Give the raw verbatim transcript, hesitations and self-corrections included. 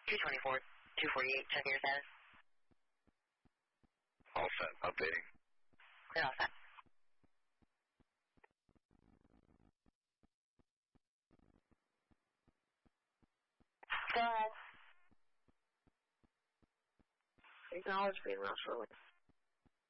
two twenty-four, two forty-eight, checking your status. All set, updating. Clear, all set. Go ahead. Acknowledge being not shortly.